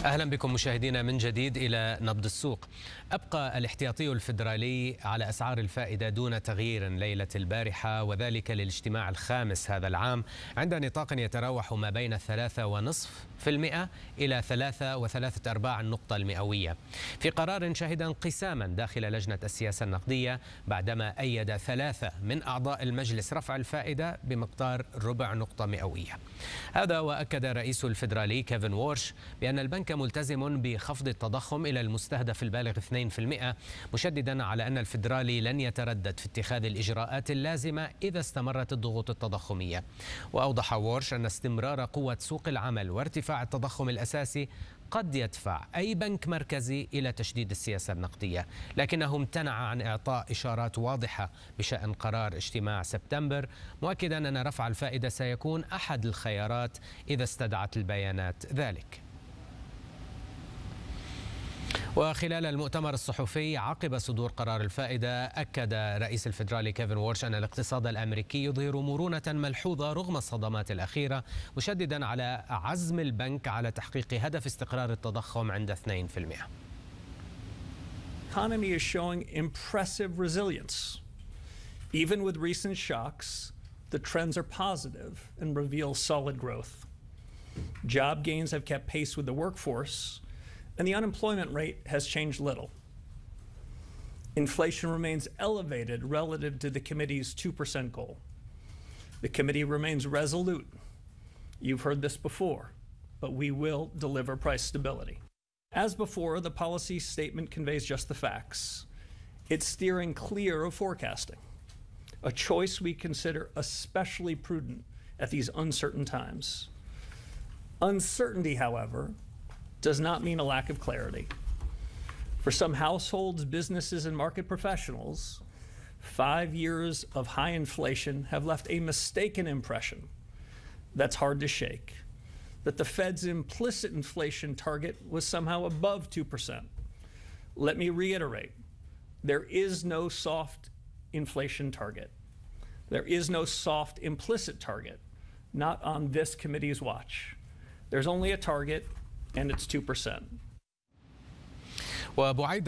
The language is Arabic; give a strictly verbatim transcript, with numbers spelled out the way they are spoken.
أهلا بكم مشاهدينا من جديد إلى نبض السوق. أبقى الاحتياطي الفيدرالي على أسعار الفائدة دون تغيير ليلة البارحة، وذلك للاجتماع الخامس هذا العام عند نطاق يتراوح ما بين ثلاثة ونصف في المئة إلى ثلاثة وثلاثة أرباع النقطة المئوية، في قرار شهد انقساما داخل لجنة السياسة النقدية بعدما أيد ثلاثة من أعضاء المجلس رفع الفائدة بمقدار ربع نقطة مئوية. هذا وأكد رئيس الفيدرالي كيفن وورش بأن البنك ملتزم بخفض التضخم إلى المستهدف البالغ اثنين بالمئة، مشددا على أن الفيدرالي لن يتردد في اتخاذ الإجراءات اللازمة إذا استمرت الضغوط التضخمية. وأوضح وورش أن استمرار قوة سوق العمل وارتفاع التضخم الأساسي قد يدفع أي بنك مركزي إلى تشديد السياسة النقدية، لكنه امتنع عن إعطاء إشارات واضحة بشأن قرار اجتماع سبتمبر، مؤكدا أن رفع الفائدة سيكون أحد الخيارات إذا استدعت البيانات ذلك. وخلال المؤتمر الصحفي عقب صدور قرار الفائدة، أكد رئيس الفيدرالي كيفن وورش أن الاقتصاد الأمريكي يظهر مرونة ملحوظة رغم الصدمات الأخيرة، مشددا على عزم البنك على تحقيق هدف استقرار التضخم عند اثنين بالمئة. Economy is showing impressive resilience. Even with recent shocks, the trends are positive and reveal solid growth. Job gains have kept pace with the workforce, and the unemployment rate has changed little. Inflation remains elevated relative to the committee's two percent goal. The committee remains resolute. You've heard this before, but we will deliver price stability. As before, the policy statement conveys just the facts. It's steering clear of forecasting, a choice we consider especially prudent at these uncertain times. Uncertainty, however, does not mean a lack of clarity. For some households, businesses, and market professionals, five years of high inflation have left a mistaken impression that's hard to shake, that the Fed's implicit inflation target was somehow above two percent. Let me reiterate, there is no soft inflation target. There is no soft implicit target, not on this committee's watch. There's only a target, and it's two percent.